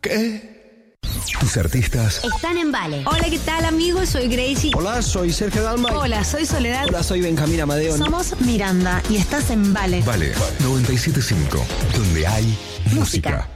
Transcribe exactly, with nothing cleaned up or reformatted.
¿Qué? Tus artistas están en Vale. Hola, ¿qué tal, amigos? Soy Gracie. Hola, soy Sergio Dalma. Hola, soy Soledad. Hola, soy Benjamín Amadeo. Somos Miranda y estás en Vale. Vale noventa y siete punto cinco, donde hay música. Música.